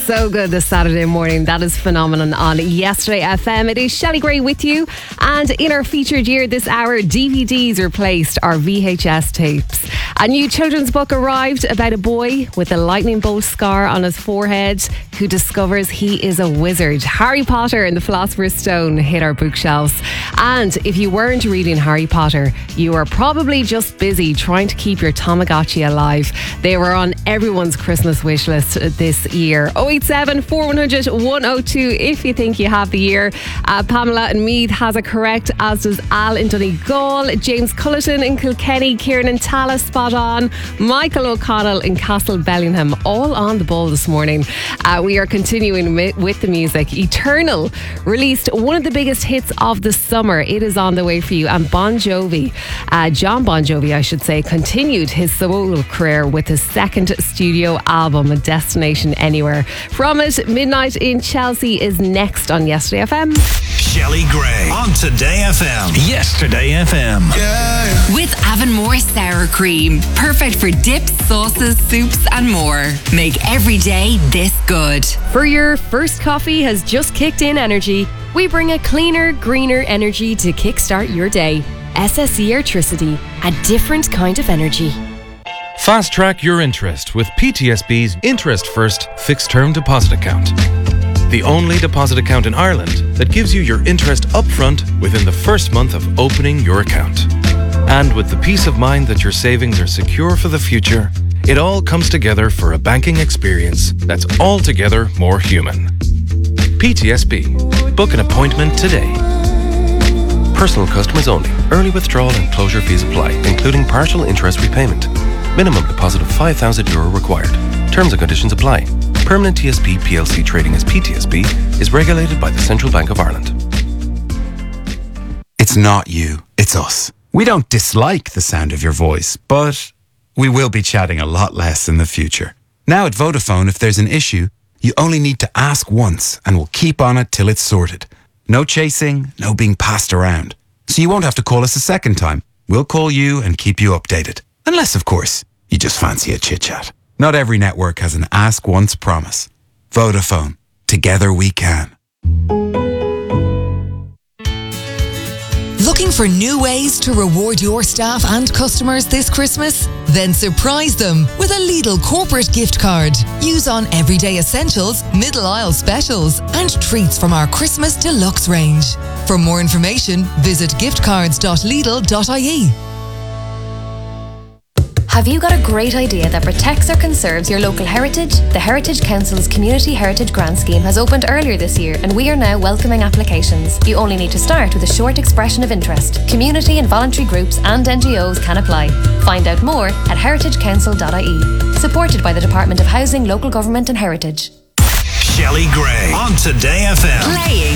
So good this Saturday morning. That is phenomenon on Yesterday FM. It is Shelley Gray with you. And in our featured year this hour, DVDs replaced our VHS tapes. A new children's book arrived about a boy with a lightning bolt scar on his forehead who discovers he is a wizard. Harry Potter and the Philosopher's Stone hit our bookshelves. And if you weren't reading Harry Potter, you were probably just busy trying to keep your Tamagotchi alive. They were on everyone's Christmas wish list this year. 087 4100 102 if you think you have the year. Pamela in Meath has it correct, as does Al in Donegal, James Culleton in Kilkenny, Kieran in Tallaght spot on, Michael O'Connell in Castle Bellingham, all on the ball this morning. We are continuing with the music. Eternal released one of the biggest hits of the summer. It is on the way for you. And Bon Jovi, John Bon Jovi I should say, continued his solo career with his second studio album, Destination Anywhere. From it, Midnight in Chelsea is next on Yesterday FM. Shelley Gray on Today FM. Yesterday FM. Yeah. With Avonmore Sour Cream. Perfect for dips, sauces, soups and more. Make every day this good. For your first coffee has just kicked in energy, we bring a cleaner, greener energy to kickstart your day. SSE Airtricity, a different kind of energy. Fast track your interest with PTSB's Interest First Fixed Term Deposit Account. The only deposit account in Ireland that gives you your interest upfront within the first month of opening your account. And with the peace of mind that your savings are secure for the future, it all comes together for a banking experience that's altogether more human. PTSB. Book an appointment today. Personal customers only. Early withdrawal and closure fees apply, including partial interest repayment. Minimum deposit of €5,000 required. Terms and conditions apply. Permanent TSB PLC trading as PTSB is regulated by the Central Bank of Ireland. It's not you, it's us. We don't dislike the sound of your voice, but we will be chatting a lot less in the future. Now at Vodafone, if there's an issue, you only need to ask once and we'll keep on it till it's sorted. No chasing, no being passed around. So you won't have to call us a second time. We'll call you and keep you updated. Unless, of course, you just fancy a chit-chat. Not every network has an ask once promise. Vodafone. Together we can. Looking for new ways to reward your staff and customers this Christmas? Then surprise them with a Lidl corporate gift card. Use on everyday essentials, middle aisle specials, and treats from our Christmas Deluxe range. For more information, visit giftcards.lidl.ie. Have you got a great idea that protects or conserves your local heritage? The Heritage Council's Community Heritage Grant Scheme has opened earlier this year and we are now welcoming applications. You only need to start with a short expression of interest. Community and voluntary groups and NGOs can apply. Find out more at heritagecouncil.ie. Supported by the Department of Housing, Local Government and Heritage. Shelley Gray on Today FM. Playing